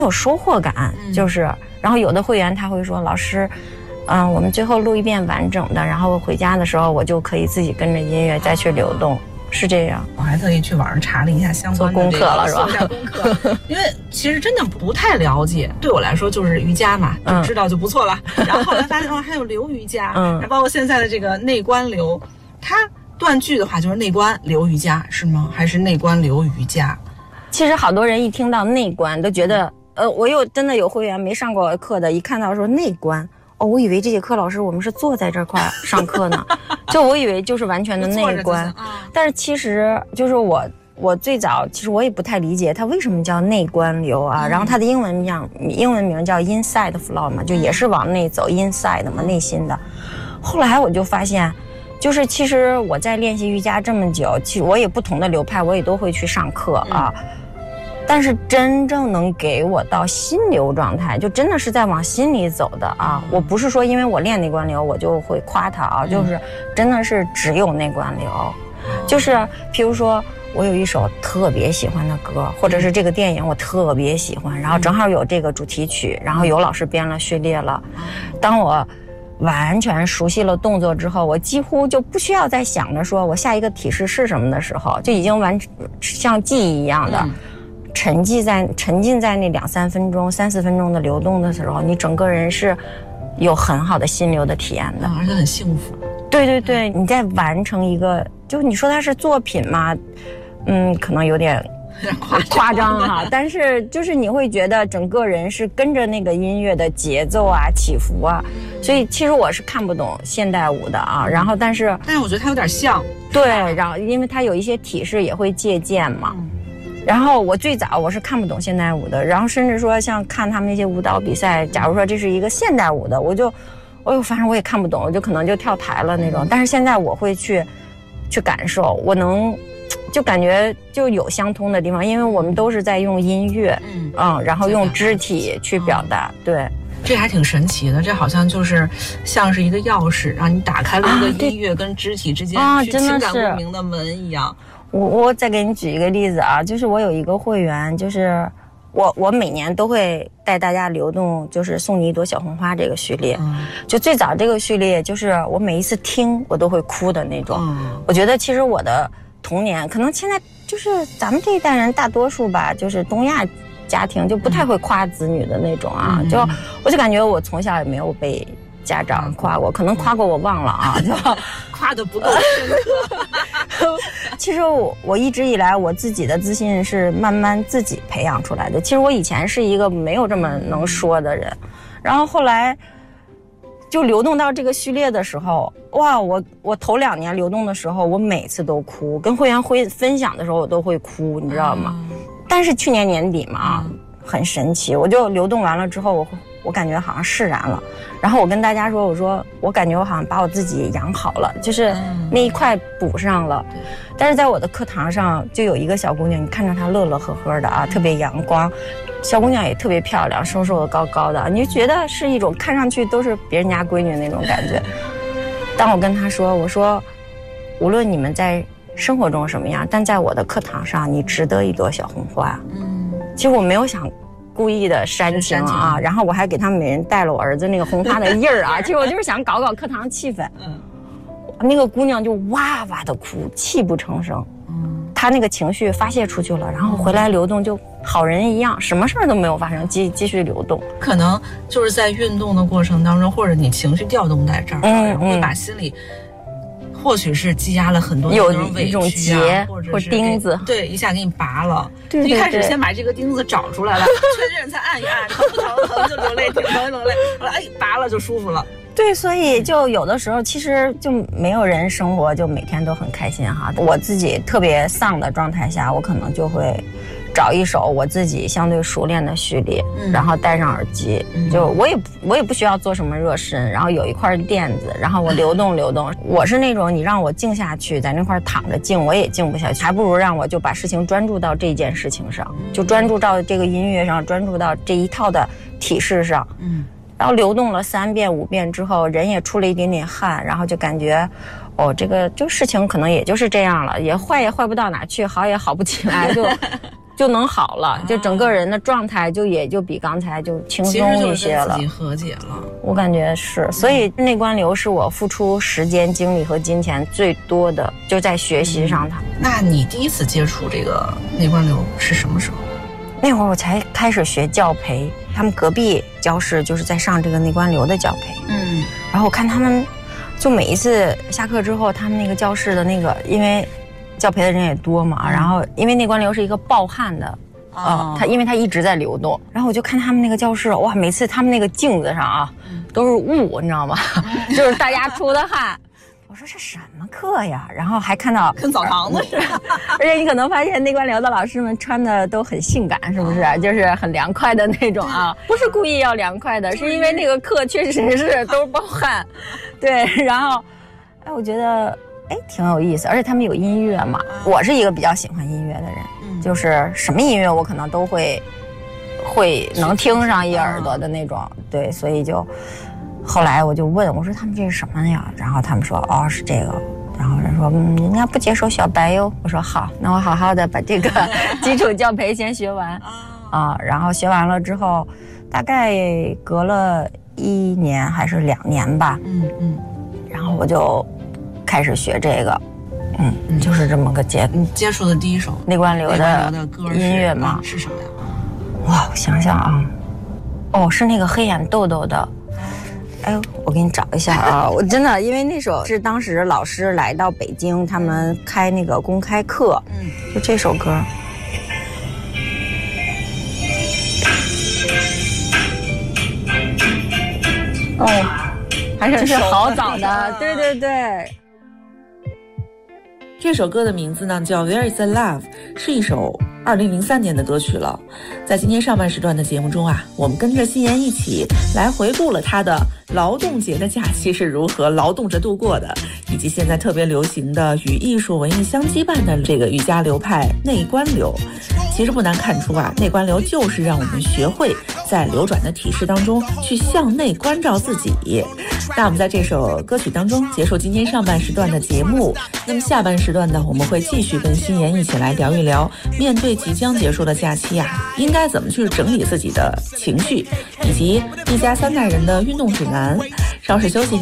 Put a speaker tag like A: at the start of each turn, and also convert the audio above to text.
A: 有收获感，就是，然后有的会员他会说，老师，我们最后录一遍完整的，然后回家的时候我就可以自己跟着音乐再去流动，是这样。
B: 我还特意去网上查了一下相关的
A: 做功课了是吧？
B: 做一下功课，因为其实真的不太了解，对我来说就是瑜伽嘛，就知道就不错了。然后后来发现还有流瑜伽，还包括现在的这个内观流，它断句的话就是内观流瑜伽是吗？还是内观流瑜伽？
A: 其实好多人一听到内观都觉得，我真的有会员没上过课的，一看到说内观，我以为这节课老师我们是坐在这块上课呢，就我以为就是完全的内观，但是其实就是我最早其实我也不太理解它为什么叫内观流啊，然后它的英文名叫 inside flow 嘛，就也是往内走 inside 嘛，内心的。后来我就发现，就是其实我在练习瑜伽这么久，其实我也不同的流派我也都会去上课啊。但是真正能给我到心流状态，就真的是在往心里走的啊！我不是说因为我练内观流我就会夸它啊，就是真的是只有内观流。就是譬如说我有一首特别喜欢的歌，或者是这个电影我特别喜欢，然后正好有这个主题曲，然后有老师编了序列了，当我完全熟悉了动作之后，我几乎就不需要再想着说我下一个体式是什么的时候，就已经像记忆一样的沉浸在那2-3分钟、3-4分钟的流动的时候，你整个人是有很好的心流的体验的，
B: 而且很幸福。
A: 对对对，你在完成一个，就你说它是作品嘛，可能有点夸张哈，但是就是你会觉得整个人是跟着那个音乐的节奏啊、起伏啊，所以其实我是看不懂现代舞的啊，然后但是
B: 我觉得它有点像，
A: 对，然后因为它有一些体式也会借鉴嘛。然后我最早我是看不懂现代舞的，然后甚至说像看他们那些舞蹈比赛，假如说这是一个现代舞的，反正我也看不懂，我就可能就跳台了那种。但是现在我会去感受，我能就感觉就有相通的地方，因为我们都是在用音乐，然后用肢体去表达，对。
B: 这还挺神奇的，这好像就是像是一个钥匙，让你打开了一个音乐跟肢体之间去情感共鸣的门一样。
A: 我再给你举一个例子啊，就是我有一个会员，就是我每年都会带大家流动，就是送你一朵小红花这个序列，就最早这个序列就是我每一次听我都会哭的那种。我觉得其实我的童年可能现在就是咱们这一代人大多数吧，就是东亚家庭就不太会夸子女的那种啊，我就感觉我从小也没有被家长夸过，可能夸过我忘了啊，就
B: 夸得不够深刻。
A: 其实我一直以来我自己的自信是慢慢自己培养出来的。其实我以前是一个没有这么能说的人，然后后来就流动到这个序列的时候，哇，我头2年流动的时候，我每次都哭，跟会员分享的时候我都会哭，你知道吗？但是去年年底嘛，很神奇，我就流动完了之后，我感觉好像释然了，然后我跟大家说，我说我感觉我好像把我自己养好了，就是那一块补上了。但是在我的课堂上就有一个小姑娘，你看着她乐乐呵呵的啊，特别阳光，小姑娘也特别漂亮，瘦瘦的高高的，你就觉得是一种看上去都是别人家闺女那种感觉。当我跟她说，我说无论你们在生活中什么样，但在我的课堂上你值得一朵小红花。其实我没有想故意的煽情啊，然后我还给他们每人带了我儿子那个红花的印儿啊，其实我就是想搞课堂气氛。那个姑娘就哇哇的哭，泣不成声。她那个情绪发泄出去了，然后回来流动就好人一样，什么事儿都没有发生，继续流动。
B: 可能就是在运动的过程当中，或者你情绪调动在这儿，会把心里或许是积压了很多
A: 有一种结或钉子，
B: 对，一下给你拔了。
A: 对，
B: 一开始先把这个钉子找出来了，确认再按一按，疼不疼？疼就流泪，挺疼流泪。后来拔了就舒服了。
A: 对，所以就有的时候其实就没有人生活就每天都很开心哈。我自己特别丧的状态下，我可能就会找一首我自己相对熟练的序列，然后戴上耳机，就我也不需要做什么热身，然后有一块垫子，然后我流动。我是那种你让我静下去，在那块躺着静，我也静不下去，还不如让我就把事情专注到这件事情上，就专注到这个音乐上，专注到这一套的体式上。然后流动了3遍5遍之后，人也出了一点点汗，然后就感觉这个就事情可能也就是这样了，也坏不到哪去，好也好不起来，就就能好了，就整个人的状态也就比刚才就轻松一些了，
B: 其实就是跟自己和解了。
A: 我感觉是，所以内观流是我付出时间、精力和金钱最多的，就在学习上它。
B: 那你第一次接触这个内观流是什么时候？
A: 那会儿我才开始学教培，他们隔壁教室就是在上这个内观流的教培。然后我看他们，就每一次下课之后，他们那个教室的那个，因为教培的人也多嘛，然后因为内观流是一个暴汗的。因为它一直在流动，然后我就看他们那个教室，哇，每次他们那个镜子上啊，都是雾，你知道吗？就是大家出的汗。我说这什么课呀？然后还看到
B: 跟澡堂子似的，
A: 而且你可能发现内观流的老师们穿的都很性感，是不是？就是很凉快的那种啊，不是故意要凉快的，是因为那个课确实是都是暴汗。对，然后，我觉得挺有意思，而且他们有音乐嘛，我是一个比较喜欢音乐的人。就是什么音乐我可能都会能听上一耳朵的那种，对，所以就后来我就问我说他们这是什么呀？然后他们说是这个，然后人说人家不接受小白哟。我说好，那我好好的把这个基础教培先学完然后学完了之后，大概隔了1年还是2年吧，然后我就开始学这个。就是这么个
B: 你接触的第一首
A: 内观流的音乐嘛，
B: 是什么呀？
A: 哇，我想想啊，是那个黑眼豆豆的。我给你找一下啊，我真的，因为那首是当时老师来到北京，他们开那个公开课，就这首歌。还是好早的，对对对。
C: 这首歌的名字呢叫 Where is the Love， 是一首2003年的歌曲了。在今天上半时段的节目中我们跟着欣妍一起来回顾了他的劳动节的假期是如何劳动着度过的，以及现在特别流行的与艺术文艺相羁绊的这个瑜伽流派内观流。其实不难看出内观流就是让我们学会在流转的体式当中去向内关照自己。那我们在这首歌曲当中结束今天上半时段的节目，那么下半时段呢，我们会继续跟欣妍一起来聊一聊面对即将结束的假期应该怎么去整理自己的情绪，以及一家3代人的运动指南。稍事休息